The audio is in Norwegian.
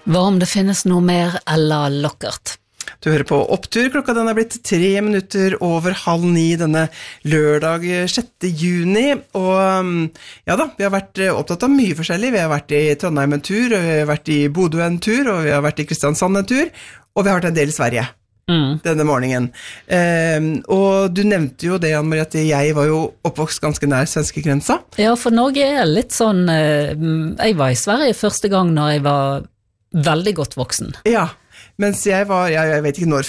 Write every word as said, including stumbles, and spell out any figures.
Hva om det finnes noe mer Ella Lockert? Du hører på Opptur, klokka den er blitt tre minutter over halv ni denne lørdag sjette juni, og ja da, vi har vært opptatt av mye forskjellig. Vi har vært i Trondheim en tur, og vi har vært i Bodø en tur, og vi har vært i Kristiansand en tur, og vi har vært en del i Sverige mm. denne morgenen. Um, og du nevnte jo det, Anne-Marie, at jeg var jo oppvokst ganske nær svenskegrensa. Ja, for Norge er litt sånn, jeg var i Sverige første gang når jeg var veldig godt voksen. Ja, mens jeg var, jeg, jeg vet ikke når